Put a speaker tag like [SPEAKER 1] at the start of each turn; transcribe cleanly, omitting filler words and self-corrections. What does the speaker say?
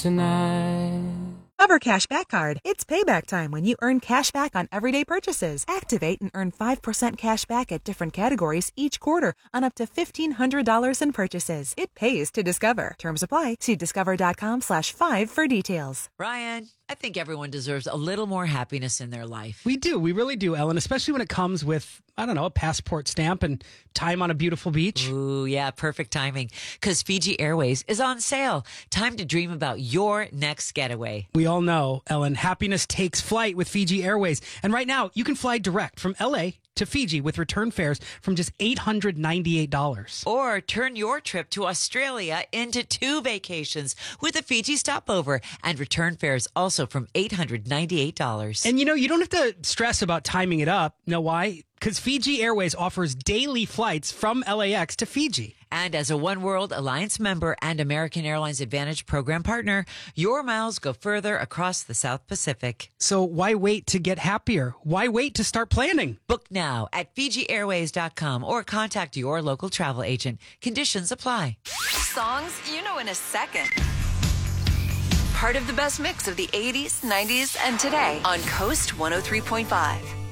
[SPEAKER 1] tonight.
[SPEAKER 2] Cover Cashback Card. It's payback time when you earn cash back on everyday purchases. Activate and earn 5% cash back at different categories each quarter on up to $1,500 in purchases. It pays to Discover. Terms apply. See discover.com/5 for details.
[SPEAKER 3] Ryan, I think everyone deserves a little more happiness in their life.
[SPEAKER 4] We do. We really do, Ellen, especially when it comes with, I don't know, a passport stamp and time on a beautiful beach.
[SPEAKER 3] Ooh, yeah, perfect timing. Because Fiji Airways is on sale. Time to dream about your next getaway.
[SPEAKER 4] We all know, Ellen, happiness takes flight with Fiji Airways. And right now, you can fly direct from L.A. to Fiji with return fares from just $898.
[SPEAKER 3] Or turn your trip to Australia into 2 vacations with a Fiji stopover and return fares also from $898.
[SPEAKER 4] And you don't have to stress about timing it up. Know why? Because Fiji Airways offers daily flights from LAX to Fiji.
[SPEAKER 3] And as a One World Alliance member and American Airlines Advantage program partner, your miles go further across the South Pacific.
[SPEAKER 4] So why wait to get happier? Why wait to start planning?
[SPEAKER 3] Book now at FijiAirways.com or contact your local travel agent. Conditions apply.
[SPEAKER 5] Songs you know in a second. Part of the best mix of the 80s, 90s, and today on Coast 103.5.